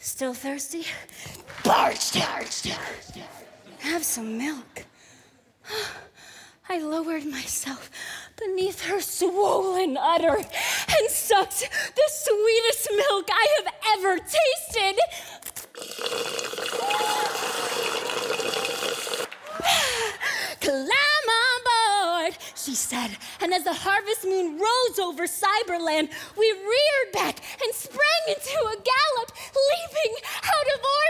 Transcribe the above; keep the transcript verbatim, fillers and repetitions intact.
Still thirsty? Parched. Have some milk. I lowered myself beneath her swollen udder and sucked the sweetest milk I have ever tasted. Climb on board, she said, and as the harvest moon rose over Cyberland, we reared back and sprang into a gallop, leaping out of